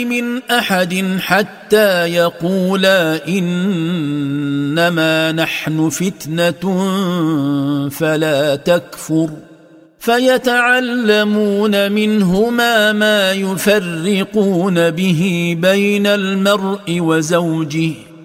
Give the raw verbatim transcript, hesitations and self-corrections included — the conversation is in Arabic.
من أحد حتى يقولا إنما نحن فتنة فلا تكفر فيتعلمون منهما ما يفرقون به بين المرء وزوجه